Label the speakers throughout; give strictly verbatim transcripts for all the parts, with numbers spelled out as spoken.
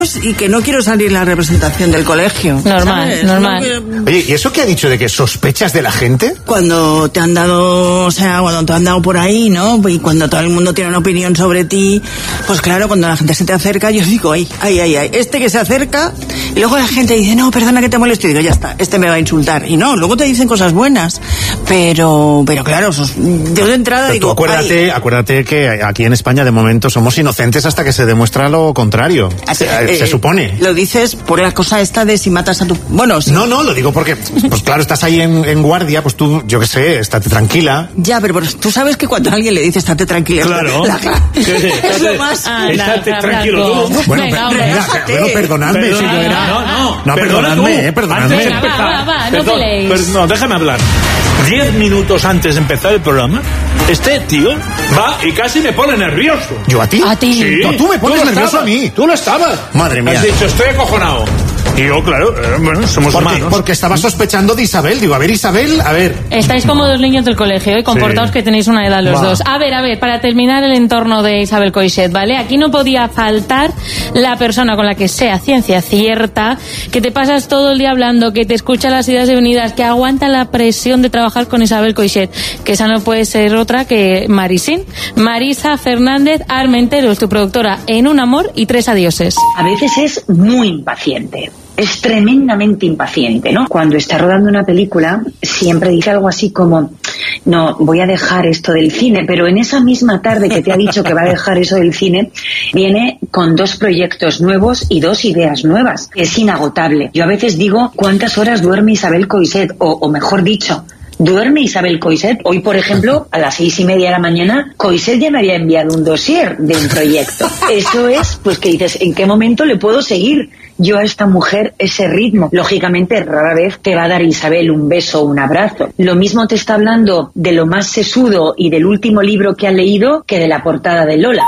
Speaker 1: y que no quiero salir en la representación del colegio.
Speaker 2: Normal,
Speaker 1: ¿sabes?
Speaker 2: normal.
Speaker 1: No,
Speaker 3: Oye, ¿y eso qué ha dicho de que sospechas de la gente?
Speaker 1: Cuando te han dado, o sea, cuando te han dado por ahí, ¿no? Y cuando todo el mundo tiene una opinión sobre ti, pues claro, cuando la gente se te acerca, yo digo, ay, ay, ay, ay, este que se acerca, y luego la gente dice, no, perdona que te molesto, y digo, ya está, este me va a insultar. Y no, luego te dicen cosas buenas, pero, pero claro, sos, yo de entrada
Speaker 3: Pero
Speaker 1: digo,
Speaker 3: tú acuérdate,
Speaker 1: ay,
Speaker 3: acuérdate que aquí en España de momento somos inocentes hasta que se demuestra lo contrario. Se,
Speaker 1: eh,
Speaker 3: se supone.
Speaker 1: Lo dices por la cosa esta de si matas a tu... Bueno, sí.
Speaker 3: No, no, lo digo porque, pues claro, estás ahí en, en guardia, pues tú, yo qué sé, estate tranquila.
Speaker 1: Ya, pero, pero tú sabes que cuando alguien le dice estate tranquila,
Speaker 4: Claro.
Speaker 1: la, la, es lo más...
Speaker 2: Ah,
Speaker 4: Estate
Speaker 2: Blanca,
Speaker 4: tranquilo
Speaker 2: Blanco.
Speaker 4: todo.
Speaker 3: Bueno,
Speaker 2: Venga,
Speaker 3: pero,
Speaker 2: hombre.
Speaker 3: mira,
Speaker 1: relájate.
Speaker 3: bueno, perdonadme si
Speaker 4: Perdona,
Speaker 3: yo era...
Speaker 4: no, no,
Speaker 3: No,
Speaker 4: perdona
Speaker 3: perdonadme,
Speaker 4: tú.
Speaker 3: eh, perdonadme.
Speaker 4: Antes de
Speaker 2: Venga,
Speaker 4: empezar,
Speaker 2: va, va, va, no
Speaker 4: perdón,
Speaker 2: peleéis.
Speaker 4: per- no, déjame hablar. Diez minutos antes de empezar el programa, este tío va y casi me pone nervioso.
Speaker 3: ¿Yo a ti?
Speaker 2: A ti.
Speaker 4: Sí,
Speaker 3: No, tú me pones
Speaker 4: lo
Speaker 3: nervioso
Speaker 4: estabas,
Speaker 3: a mí.
Speaker 4: Tú lo estabas.
Speaker 3: Madre mía.
Speaker 4: Has dicho, estoy acojonado. Y yo, claro, eh, bueno, somos
Speaker 3: Porque,
Speaker 4: humanos.
Speaker 3: porque estaba sospechando de Isabel. Digo, a ver, Isabel, a ver.
Speaker 2: Estáis como dos niños del colegio y comportaos
Speaker 4: Sí.
Speaker 2: que tenéis una edad los
Speaker 3: Va.
Speaker 2: dos. A ver, a ver, para terminar el entorno de Isabel Coixet, ¿vale? Aquí no podía faltar la persona con la que sea ciencia cierta, que te pasas todo el día hablando, que te escucha las ideas y venidas, que aguanta la presión de trabajar con Isabel Coixet, que esa no puede ser otra que Marisín. Marisa Fernández Armentero es tu productora en Un amor y tres adioses.
Speaker 5: A veces es muy impaciente. Es tremendamente impaciente, ¿no? Cuando está rodando una película, siempre dice algo así como, no, voy a dejar esto del cine, pero en esa misma tarde que te ha dicho que va a dejar eso del cine, viene con dos proyectos nuevos y dos ideas nuevas. Es inagotable. Yo a veces digo, ¿cuántas horas duerme Isabel Coixet? O, o mejor dicho, ¿duerme Isabel Coixet? Hoy, por ejemplo, a las seis y media de la mañana, Coixet ya me había enviado un dossier de un proyecto. Eso es, pues que dices, ¿en qué momento le puedo seguir yo a esta mujer ese ritmo? Lógicamente, rara vez te va a dar Isabel un beso o un abrazo. Lo mismo te está hablando de lo más sesudo y del último libro que ha leído que de la portada de Lola.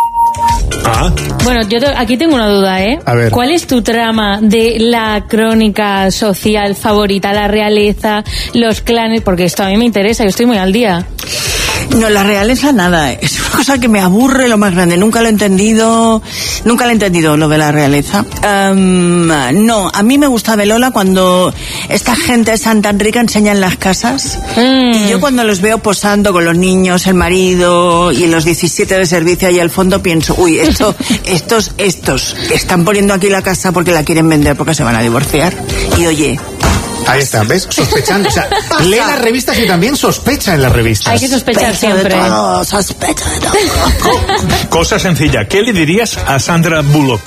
Speaker 4: Ah,
Speaker 2: Bueno, yo te- aquí tengo una duda, ¿eh?
Speaker 3: A ver.
Speaker 2: ¿Cuál es tu trama de la crónica social favorita? La realeza, los clanes, porque esto a mí me interesa, yo estoy muy al día.
Speaker 1: No, la realeza nada, es una cosa que me aburre lo más grande, nunca lo he entendido, nunca lo he entendido lo de la realeza. Um, no, a mí me gusta de Lola cuando esta gente tan tan rica enseña en las casas,
Speaker 2: Mm.
Speaker 1: y yo cuando los veo posando con los niños, el marido y los diecisiete de servicio ahí al fondo pienso, uy, esto, estos, estos que están poniendo aquí la casa porque la quieren vender porque se van a divorciar, y oye...
Speaker 3: Ahí está, ¿ves? Sospechando. O sea, lee las revistas y también sospecha en las revistas.
Speaker 2: Hay que sospechar
Speaker 1: Sospecho de
Speaker 2: siempre.
Speaker 1: todo, sospecho de todo.
Speaker 4: cosa sencilla. ¿Qué le dirías a Sandra Bullock?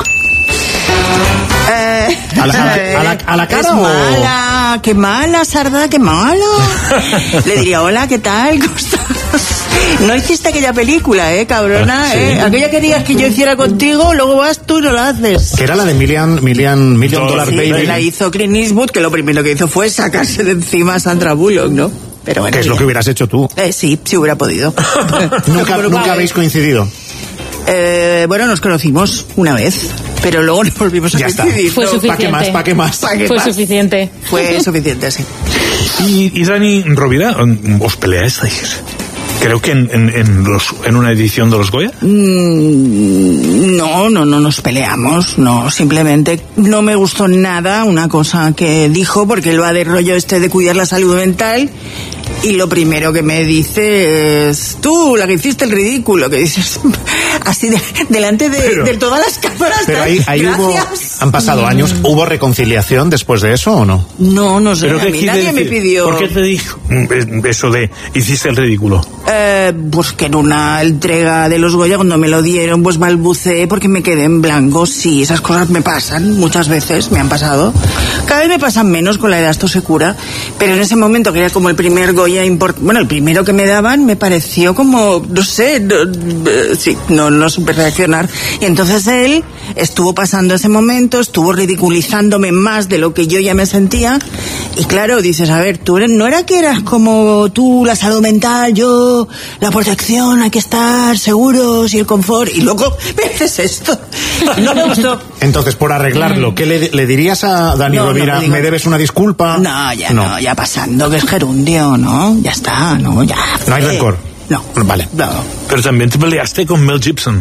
Speaker 1: Eh,
Speaker 3: ¿A la- a la- a la- a la cara
Speaker 1: es
Speaker 3: o...?
Speaker 1: mala, qué mala, Sarda, qué mala. Le diría, hola, ¿qué tal? ¿Cómo estás? No hiciste aquella película, ¿eh, cabrona?
Speaker 4: Sí.
Speaker 1: ¿eh? Aquella que querías que yo hiciera contigo, luego vas tú y no la haces.
Speaker 3: Que era la de Million, Million, Million
Speaker 4: Sí,
Speaker 3: Dollar
Speaker 1: Sí,
Speaker 3: Baby.
Speaker 1: pues la hizo Clint Eastwood, que lo primero que hizo fue sacarse de encima a Sandra Bullock, ¿no? Pero bueno,
Speaker 3: Que es lo
Speaker 1: bien.
Speaker 3: que hubieras hecho tú.
Speaker 1: Eh, sí, si hubiera podido.
Speaker 3: Nunca,
Speaker 1: Pero
Speaker 3: nunca
Speaker 1: vale.
Speaker 3: habéis coincidido.
Speaker 1: Eh, bueno, nos conocimos una vez, pero luego nos volvimos a
Speaker 3: Ya está.
Speaker 1: coincidir.
Speaker 2: Fue
Speaker 1: ¿no?
Speaker 2: suficiente.
Speaker 3: ¿Para qué más? ¿Para qué más?
Speaker 1: ¿Pa' qué
Speaker 2: Fue
Speaker 1: más?
Speaker 2: suficiente.
Speaker 1: Fue suficiente, sí.
Speaker 4: Y, y Dani Rovira, ¿os peleasteis? Creo que en, en, en, los, en una edición de los Goya.
Speaker 1: Mm, No, no, no nos peleamos, no, simplemente no me gustó nada una cosa que dijo, porque él va de rollo este de cuidar la salud mental, y lo primero que me dice es, tú, la que hiciste el ridículo, que dices, así de, delante de,
Speaker 4: Pero-
Speaker 1: de todas las cámaras.
Speaker 3: Pero ahí, ahí hubo,
Speaker 1: Gracias.
Speaker 3: han pasado años, ¿hubo reconciliación después de eso o no?
Speaker 1: No, no sé,
Speaker 4: ¿Pero
Speaker 1: a
Speaker 4: qué
Speaker 1: mí
Speaker 4: quiere
Speaker 1: nadie me
Speaker 4: decir?
Speaker 1: pidió...
Speaker 4: ¿Por qué te dijo mm, eso de hiciste el ridículo?
Speaker 1: Eh, pues que en una entrega de los Goya, cuando me lo dieron, pues balbuceé porque me quedé en blanco. Sí, esas cosas me pasan, muchas veces me han pasado. Cada vez me pasan menos, con la edad esto se cura, pero en ese momento, que era como el primer Goya import... bueno, el primero que me daban, me pareció como, no sé, no, eh, sí, no, no supe reaccionar. Y entonces él estuvo pasando ese momento, estuvo ridiculizándome más de lo que yo ya me sentía, y claro, dices, a ver, tú eres, no era que eras como tú, la salud mental, yo la protección, hay que estar seguros y el confort, y luego me haces esto. No me gustó.
Speaker 3: Entonces, por arreglarlo, ¿qué le, le dirías a Dani
Speaker 1: No, no,
Speaker 3: Rovira?
Speaker 1: no digo-
Speaker 3: ¿Me debes una disculpa?
Speaker 1: No, ya no. ya pasando, que es gerundio, ¿no? Ya está, no, ya.
Speaker 3: No hay
Speaker 1: Eh,
Speaker 3: rencor.
Speaker 1: No.
Speaker 3: Vale.
Speaker 1: No.
Speaker 4: Pero también te peleaste con Mel Gibson.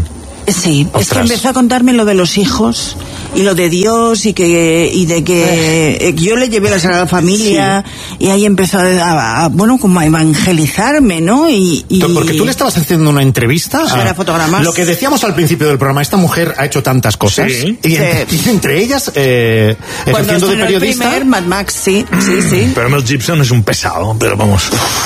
Speaker 1: Sí,
Speaker 3: Ostras.
Speaker 1: es que empezó a contarme lo de los hijos y lo de Dios y que y de que eh, yo le llevé la Sagrada Familia sí. y ahí empezó a, a, a, bueno, como a evangelizarme, ¿no? Y, y
Speaker 3: porque tú le estabas haciendo una entrevista
Speaker 1: a,
Speaker 3: a fotogramas. Lo que decíamos al principio del programa, esta mujer ha hecho tantas cosas
Speaker 4: sí.
Speaker 3: y, en,
Speaker 1: sí.
Speaker 3: y entre ellas eh, ejerciendo de periodista.
Speaker 1: El primer Mad Max, sí, sí, sí.
Speaker 4: Pero Mel Gibson es un pesado, pero vamos.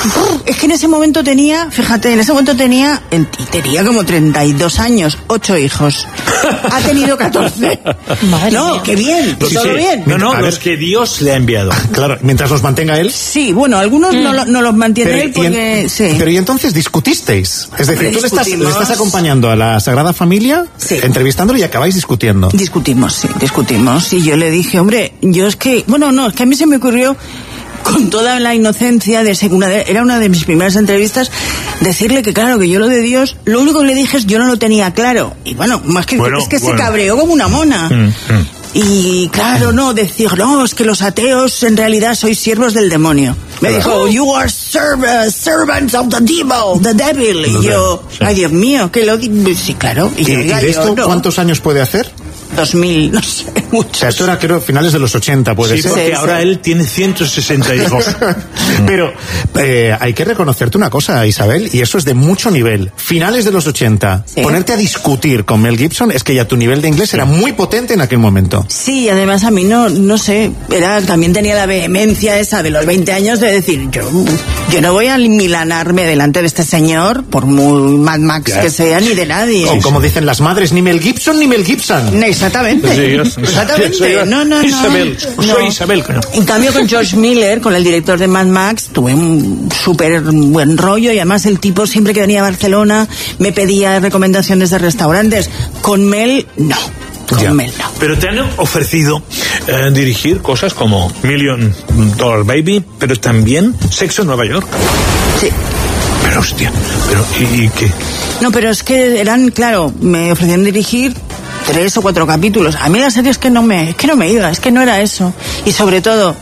Speaker 1: Es que en ese momento tenía, fíjate, en ese momento tenía, tenía como treinta y dos años, ocho hijos. Ha tenido catorce. Madre no, mía. Qué bien,
Speaker 4: sí,
Speaker 1: todo
Speaker 4: sí.
Speaker 1: bien.
Speaker 4: No, no, los que Dios le ha enviado.
Speaker 3: Claro, mientras los mantenga él.
Speaker 1: Sí, bueno, algunos mm. no, no los mantiene pero, él porque...
Speaker 3: Y en,
Speaker 1: sí.
Speaker 3: Pero y entonces discutisteis. Es decir,
Speaker 1: Hombre,
Speaker 3: tú le estás, le estás acompañando a la Sagrada Familia,
Speaker 1: sí.
Speaker 3: entrevistándolo y acabáis discutiendo.
Speaker 1: Discutimos, sí, discutimos. Y yo le dije, hombre, yo es que... Bueno, no, es que a mí se me ocurrió... con toda la inocencia de segunda, era una de mis primeras entrevistas, decirle que claro, que yo lo de Dios, lo único que le dije es yo no lo tenía claro. Y bueno, más que
Speaker 4: bueno,
Speaker 1: es que
Speaker 4: bueno.
Speaker 1: se cabreó como una mona. Mm, mm. Y claro, no, decir, no, es que los ateos en realidad sois siervos del demonio. Me dijo, you are serv- servants of the devil, the devil. Y yo, sí. ay Dios mío, que lo di- sí, claro.
Speaker 3: Y, ¿Y, yo, ¿y de esto no. cuántos años puede hacer?
Speaker 1: dos mil, no sé, muchos.
Speaker 3: O sea, esto era creo finales de los ochenta, puede
Speaker 4: sí,
Speaker 3: ser.
Speaker 4: Porque
Speaker 1: sí,
Speaker 4: ahora
Speaker 1: sí.
Speaker 4: él tiene ciento sesenta hijos.
Speaker 3: Pero eh, hay que reconocerte una cosa, Isabel, y eso es de mucho nivel. Finales de los ochenta, sí. ponerte a discutir con Mel Gibson, es que ya tu nivel de inglés sí. era muy potente en aquel momento.
Speaker 1: Sí, además a mí no, no sé, era, también tenía la vehemencia esa de los veinte años de decir, yo, yo no voy a milanarme delante de este señor, por muy Mad Max yeah. que sea, ni de nadie.
Speaker 3: O como dicen las madres, ni Mel Gibson ni Mel Gibson.
Speaker 1: No, exactamente.
Speaker 4: Sí, yo,
Speaker 1: exactamente.
Speaker 4: Soy,
Speaker 1: no, no, no.
Speaker 4: Isabel. No. Soy Isabel. No.
Speaker 1: En cambio, con George Miller, con el director de Mad Max, tuve un súper buen rollo y además el tipo siempre que venía a Barcelona me pedía recomendaciones de restaurantes. Con Mel, no. Con
Speaker 3: ya.
Speaker 1: Mel, no.
Speaker 4: Pero te han ofrecido eh, dirigir cosas como Million Dollar Baby, pero también Sexo en Nueva York.
Speaker 1: Sí.
Speaker 4: Pero hostia, pero ¿y, y qué?
Speaker 1: No, pero es que eran, claro, me ofrecían dirigir tres o cuatro capítulos. A mí la serie es que no me, es que no me iba, es que no era eso. Y sobre todo,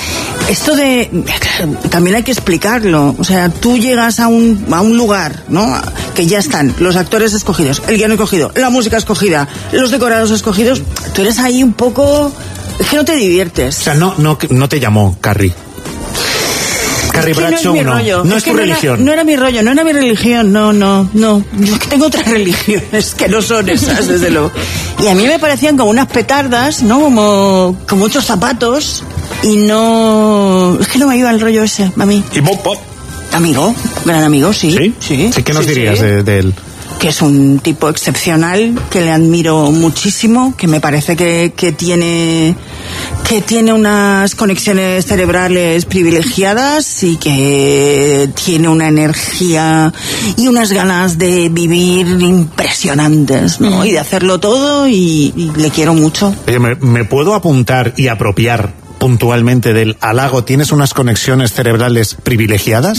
Speaker 1: esto de, también hay que explicarlo. O sea, tú llegas a un, a un lugar, ¿no? Que ya están los actores escogidos, el guion escogido, la música escogida, los decorados escogidos. Tú eres ahí un poco, es que no te diviertes.
Speaker 3: O sea, no, no, no te llamó Carrie. Carrie
Speaker 1: es que
Speaker 3: Bradshaw,
Speaker 1: no es mi
Speaker 3: no.
Speaker 1: rollo.
Speaker 3: No
Speaker 1: es,
Speaker 3: es tu
Speaker 1: no
Speaker 3: religión.
Speaker 1: Era, no era mi rollo, no era mi religión, no, no, no. Yo es que tengo otras religiones que no son esas, desde luego. Y a mí me parecían como unas petardas, ¿no? Como, como muchos zapatos. Y no... Es que no me iba el rollo ese, a mí.
Speaker 4: ¿Y Bob Pop?
Speaker 1: Amigo, gran amigo, sí.
Speaker 4: ¿Sí?
Speaker 1: Sí,
Speaker 3: sí ¿qué nos
Speaker 1: sí,
Speaker 3: dirías
Speaker 1: sí.
Speaker 3: De, de él?
Speaker 1: Que es un tipo excepcional, que le admiro muchísimo, que me parece que, que tiene que tiene unas conexiones cerebrales privilegiadas y que tiene una energía y unas ganas de vivir impresionantes, ¿no? Mm. Y de hacerlo todo y, y le quiero mucho.
Speaker 3: Oye, ¿me, me puedo apuntar y apropiar puntualmente del halago? ¿Tienes unas conexiones cerebrales privilegiadas?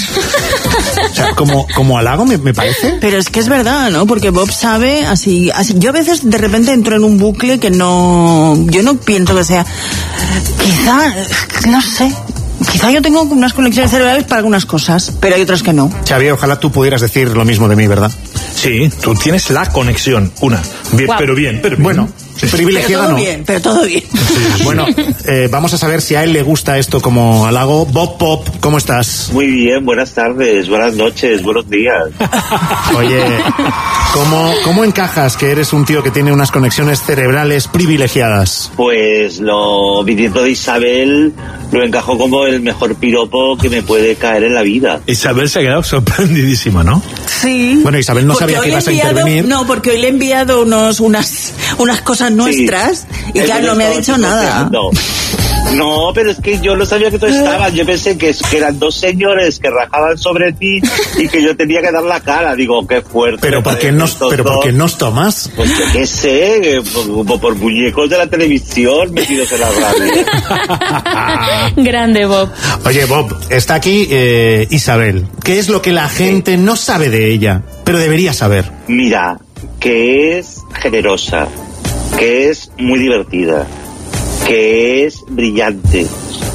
Speaker 3: O sea, como, como halago me, me parece.
Speaker 1: Pero es que es verdad, ¿no? Porque Bob sabe, así, así. Yo a veces de repente entro en un bucle que no. Yo no pienso que sea. Quizá, no sé. Quizá yo tengo unas conexiones cerebrales para algunas cosas, pero hay otras que no.
Speaker 3: Xavier, ojalá tú pudieras decir lo mismo de mí, ¿verdad?
Speaker 4: Sí, tú tienes la conexión, una. Bien, wow. Pero bien, pero bien.
Speaker 3: Bueno. Sí. Privilegiada
Speaker 1: pero todo
Speaker 3: no.
Speaker 1: bien, pero todo bien.
Speaker 3: Bueno, eh, vamos a saber si a él le gusta esto como halago. Bob Pop, ¿cómo estás?
Speaker 6: Muy bien, buenas tardes, buenas noches, buenos días.
Speaker 3: Oye, ¿cómo, cómo encajas que eres un tío que tiene unas conexiones cerebrales privilegiadas?
Speaker 6: Pues lo viniendo de Isabel, lo encajó como el mejor piropo que me puede caer en la vida.
Speaker 4: Isabel se ha quedado sorprendidísima, ¿no?
Speaker 1: Sí.
Speaker 3: Bueno, Isabel no
Speaker 1: porque
Speaker 3: sabía que ibas
Speaker 1: enviado,
Speaker 3: a intervenir.
Speaker 1: No, porque hoy le he enviado unos, unas, unas cosas nuestras sí. y claro, no me ha dicho nada.
Speaker 6: No. No, pero es que yo no sabía que tú estabas. Yo pensé que, que eran dos señores que rajaban sobre ti y que yo tenía que dar la cara. Digo, qué fuerte.
Speaker 3: ¿Pero por qué nos, pero por qué nos tomas?
Speaker 6: Pues yo qué sé, por, por muñecos de la televisión metidos en la radio.
Speaker 2: Grande, Bob.
Speaker 3: Oye, Bob, está aquí eh, Isabel. ¿Qué es lo que la gente sí. no sabe de ella, pero debería saber?
Speaker 6: Mira, que es generosa, que es muy divertida, que es brillante,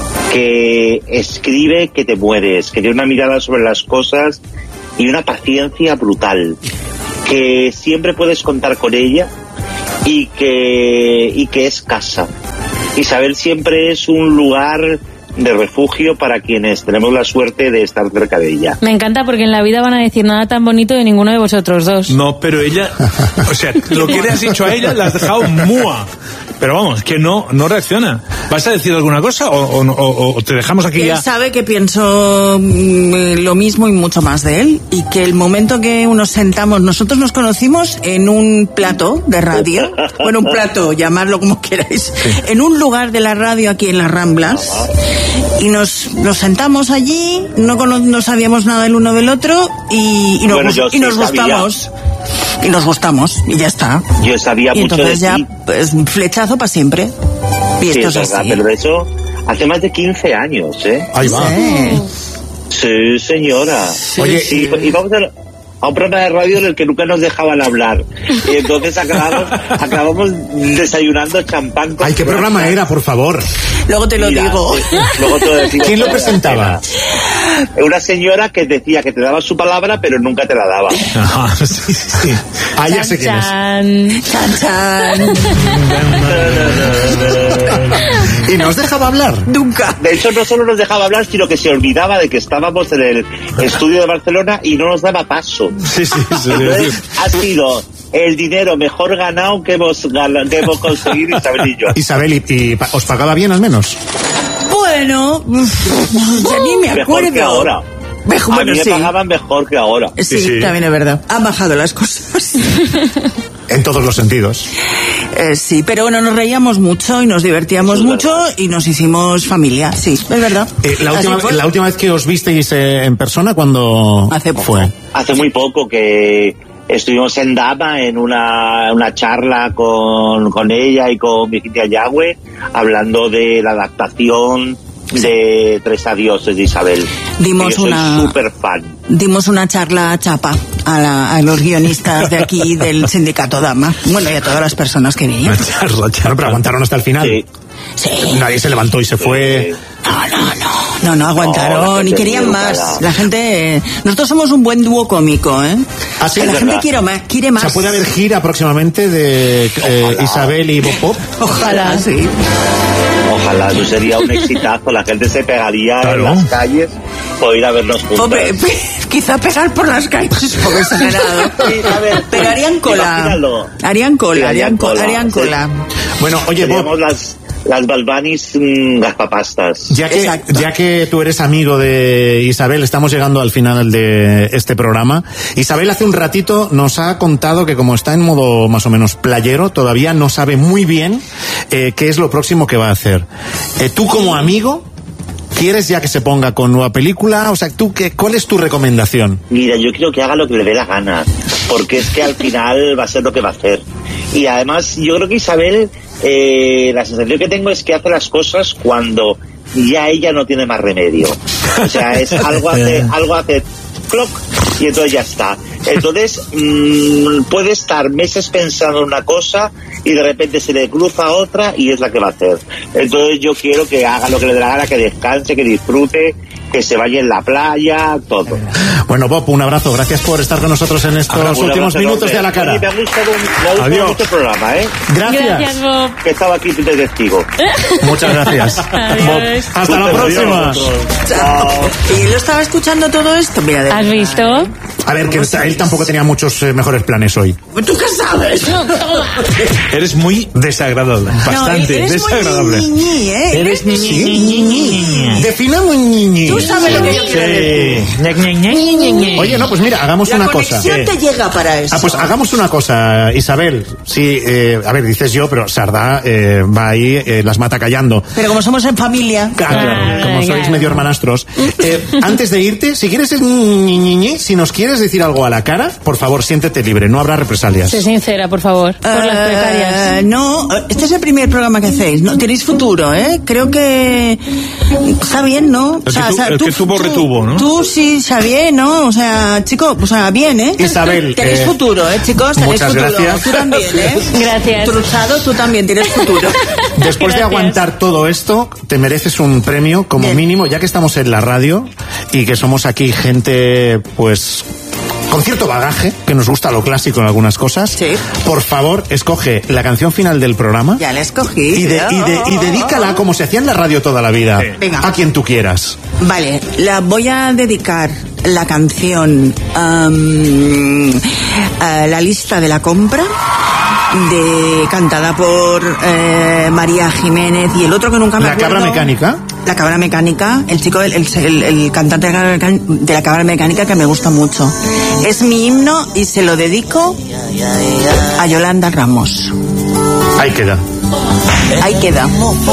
Speaker 6: que escribe que te mueres, que tiene una mirada sobre las cosas y una paciencia brutal, que siempre puedes contar con ella y que, y que es casa. Isabel siempre es un lugar de refugio para quienes tenemos la suerte de estar cerca de ella.
Speaker 2: Me encanta porque en la vida van a decir nada tan bonito de ninguno de vosotros dos.
Speaker 4: No, pero ella, o sea, lo que le has dicho a ella la has dejado mua. Pero vamos, que no no reacciona. ¿Vas a decir alguna cosa o, o, o, o te dejamos aquí
Speaker 1: Él
Speaker 4: ya?
Speaker 1: sabe que pienso mm, lo mismo y mucho más de él, y que el momento que nos sentamos, nosotros nos conocimos en un plato de radio, bueno, un plato, llamarlo como queráis, sí. en un lugar de la radio aquí en las Ramblas, y nos, nos sentamos allí, no, cono- no sabíamos nada el uno del otro, y, y nos,
Speaker 6: Bueno, yo
Speaker 1: y nos
Speaker 6: sí sabía.
Speaker 1: gustamos. Y nos gustamos, y ya está.
Speaker 6: Yo sabía
Speaker 1: y
Speaker 6: mucho
Speaker 1: entonces
Speaker 6: de
Speaker 1: ya,
Speaker 6: ti.
Speaker 1: pues, flechazo para siempre. Y
Speaker 6: Sí,
Speaker 1: esto
Speaker 6: es
Speaker 1: es
Speaker 6: verdad,
Speaker 1: así.
Speaker 6: pero de eso hace más de quince años, ¿eh?
Speaker 3: Ahí va.
Speaker 1: Sí.
Speaker 6: Sí, señora.
Speaker 3: Oye,
Speaker 6: sí, y vamos a, a un programa de radio en el que nunca nos dejaban hablar. Y entonces acabamos, acabamos desayunando champán. Con
Speaker 3: Ay, ¿qué programa
Speaker 6: croissants.
Speaker 3: era, por favor?
Speaker 1: Luego te lo
Speaker 6: Mira,
Speaker 1: digo.
Speaker 6: sí, luego te lo decimos.
Speaker 3: ¿Quién lo presentaba?
Speaker 6: Una señora que decía que te daba su palabra, pero nunca te la daba.
Speaker 4: Ajá, sí, sí, sí.
Speaker 3: Ah, ya sé quién es.
Speaker 2: Chan.
Speaker 1: Chan, chan.
Speaker 3: ¿Y nos dejaba hablar?
Speaker 1: Nunca.
Speaker 6: De hecho, no solo nos dejaba hablar, sino que se olvidaba de que estábamos en el estudio de Barcelona y no nos daba paso.
Speaker 4: Sí, sí, sí,
Speaker 6: Entonces,
Speaker 4: sí.
Speaker 6: ha sido el dinero mejor ganado que hemos, gana- que hemos conseguido Isabel y yo.
Speaker 3: Isabel, ¿y, y pa- os pagaba bien al menos?
Speaker 1: Bueno, ya ni me
Speaker 6: Mejor
Speaker 1: acuerdo.
Speaker 6: que ahora.
Speaker 1: Mejor,
Speaker 6: A
Speaker 1: bueno,
Speaker 6: mí me
Speaker 1: sí.
Speaker 6: pagaban mejor que ahora.
Speaker 1: Sí,
Speaker 4: Sí, sí.
Speaker 1: también es verdad. Han bajado las cosas.
Speaker 3: En todos los sentidos.
Speaker 1: Eh, sí, pero bueno, nos reíamos mucho y nos divertíamos
Speaker 6: Sí, es
Speaker 1: mucho
Speaker 6: verdad.
Speaker 1: y nos hicimos familia. Sí, es verdad.
Speaker 3: Eh, la,
Speaker 1: Así
Speaker 3: última,
Speaker 1: fue.
Speaker 3: la última vez que os visteis eh, en persona, ¿cuándo
Speaker 1: Hace poco.
Speaker 3: fue?
Speaker 6: Hace muy poco que estuvimos en Dama en una, una charla con, con ella y con Virginia Yagüe, hablando de la adaptación de Tres Adioses de Isabel.
Speaker 1: Dimos
Speaker 6: Yo soy
Speaker 1: una-
Speaker 6: súper fan.
Speaker 1: Dimos una charla chapa a, la- a los guionistas de aquí del sindicato Dama. Bueno, y a todas las personas que vinieron.
Speaker 3: Claro, pero aguantaron hasta el final.
Speaker 6: Sí.
Speaker 1: Sí.
Speaker 3: Nadie se levantó y se fue.
Speaker 1: No, no, no. No, no, aguantaron
Speaker 6: No, la
Speaker 1: y
Speaker 6: gente
Speaker 1: querían
Speaker 6: muy
Speaker 1: más.
Speaker 6: educada.
Speaker 1: La gente... eh, Nosotros somos un buen dúo cómico, ¿eh?
Speaker 3: Ah, sí,
Speaker 1: la
Speaker 3: es
Speaker 1: gente
Speaker 6: verdad.
Speaker 1: quiere más, quiere
Speaker 3: O
Speaker 1: más.
Speaker 3: sea, puede haber gira próximamente de eh,
Speaker 6: Ojalá.
Speaker 3: Isabel y Bob Pop.
Speaker 1: Ojalá, sí.
Speaker 6: Ojalá, eso sería un exitazo. La gente se pegaría
Speaker 4: Claro.
Speaker 6: en las calles por ir a vernos juntos.
Speaker 1: Hombre, pe- quizá pegar por las calles es poco exagerado.
Speaker 6: Sí, a ver,
Speaker 1: Pero harían cola.
Speaker 6: imagínalo.
Speaker 1: Harían cola,
Speaker 6: Sí,
Speaker 1: harían,
Speaker 6: harían
Speaker 1: co-
Speaker 6: cola,
Speaker 1: harían
Speaker 6: sí.
Speaker 1: cola.
Speaker 3: Bueno, oye, Bob,
Speaker 6: Seríamos las, las Balbanis mm, gazpapastas.
Speaker 3: ya que,
Speaker 1: Exacto.
Speaker 3: ya que tú eres amigo de Isabel, estamos llegando al final de este programa. Isabel hace un ratito nos ha contado que como está en modo más o menos playero, todavía no sabe muy bien eh, qué es lo próximo que va a hacer. Eh, tú como amigo, ¿quieres ya que se ponga con nueva película? O sea, ¿tú qué, ¿cuál es tu recomendación?
Speaker 6: Mira, yo quiero que haga lo que le dé la gana, porque es que al final va a ser lo que va a hacer. Y además, yo creo que Isabel, eh, la sensación que tengo es que hace las cosas cuando ya ella no tiene más remedio. O sea, es algo hace, algo hace clock y entonces ya está. Entonces, mmm, puede estar meses pensando en una cosa y de repente se le cruza otra y es la que va a hacer. Entonces yo quiero que haga lo que le dé la gana, que descanse, que disfrute, que se vaya en la playa, todo.
Speaker 3: Bueno, Bob, un abrazo. Gracias por estar con nosotros en estos
Speaker 6: Un
Speaker 3: últimos
Speaker 6: abrazo
Speaker 3: minutos
Speaker 6: enorme.
Speaker 3: de A la Cara.
Speaker 6: Oye, me ha gustado, me ha gustado
Speaker 3: Adiós.
Speaker 6: mucho el programa, ¿eh?
Speaker 3: Gracias.
Speaker 2: Gracias, Bob.
Speaker 6: Que estaba aquí de testigo.
Speaker 3: Muchas gracias.
Speaker 2: Adiós.
Speaker 3: Bob, hasta la próxima.
Speaker 6: Chao.
Speaker 1: Y lo estaba escuchando todo esto, mira, de...
Speaker 2: ¿Has visto?
Speaker 3: A ver, que él tampoco tenía muchos eh, mejores planes hoy.
Speaker 1: ¿Tú qué sabes?
Speaker 4: Eres muy desagradable. Bastante
Speaker 1: no, eres
Speaker 4: desagradable.
Speaker 1: Muy ñiñi, ¿eh?
Speaker 4: Eres ñi, ñi, ñi, ñi, ñi.
Speaker 3: Definamos ñiñi.
Speaker 1: Tú sabes lo que yo quiero decir.
Speaker 4: Sí. Ñe, Ñe, Ñe, Ñe, Ñe.
Speaker 3: Oye, no, pues mira, hagamos
Speaker 1: La
Speaker 3: una cosa.
Speaker 1: conexión te llega para eso.
Speaker 3: Ah, pues hagamos una cosa, Isabel. Sí, eh, a ver, dices yo, pero Sardá eh, va ahí, eh, las mata callando.
Speaker 1: Pero como somos en familia...
Speaker 3: Claro,
Speaker 2: Claro,
Speaker 3: como sois
Speaker 2: claro.
Speaker 3: medio hermanastros. Eh, antes de irte, si quieres es ñi, ñi, ñi, si nos quieres decir algo a la cara, por favor, siéntete libre, no habrá represalias.
Speaker 2: Sé sincera, por favor. Por las
Speaker 1: Eh,
Speaker 2: precarias.
Speaker 1: no, este es el primer programa que hacéis. No tenéis futuro, ¿eh? Creo que está bien, ¿no?
Speaker 4: El que tu- el que tuvo, retuvo, ¿no?
Speaker 1: Tú sí, está bien, ¿no? O sea, chico, o sea, bien, ¿eh?
Speaker 3: Isabel,
Speaker 1: tenéis
Speaker 3: eh,
Speaker 1: futuro, ¿eh, chicos? Tenéis
Speaker 3: muchas
Speaker 1: futuro.
Speaker 3: gracias.
Speaker 1: Tú también, ¿eh?
Speaker 2: Gracias.
Speaker 1: Truzado, tú también tienes futuro.
Speaker 3: Después de
Speaker 2: Gracias.
Speaker 3: aguantar todo esto, te mereces un premio como
Speaker 1: Bien.
Speaker 3: mínimo, ya que estamos en la radio y que somos aquí gente, pues, con cierto bagaje, que nos gusta lo clásico en algunas cosas,
Speaker 1: Sí.
Speaker 3: por favor, escoge la canción final del programa.
Speaker 1: Ya la escogí.
Speaker 3: Y, de, y, de, y dedícala, como se hacía en la radio toda la vida,
Speaker 4: Sí.
Speaker 1: Venga.
Speaker 3: a quien tú quieras.
Speaker 1: Vale, la voy a dedicar la canción um, a La lista de la compra, de cantada por eh, María Jiménez y el otro que nunca me
Speaker 3: La
Speaker 1: acuerdo.
Speaker 3: cabra mecánica.
Speaker 1: La cabra mecánica, el chico, el, el, el cantante de la, cabra mecánica, de la cabra mecánica, que me gusta mucho. Es mi himno y se lo dedico a Yolanda Ramos.
Speaker 3: Ahí queda.
Speaker 1: Ahí queda.